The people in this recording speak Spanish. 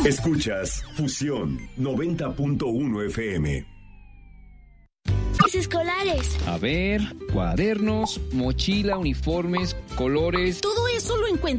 Escuchas Fusión 90.1 FM. Escolares. A ver, cuadernos, mochila, uniformes, colores. Todo eso lo encuentro